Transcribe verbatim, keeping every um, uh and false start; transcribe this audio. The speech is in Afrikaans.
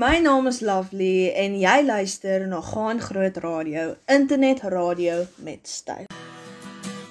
My naam is Lovely en jy luister na Gaan Groot Radio, internet radio met styl.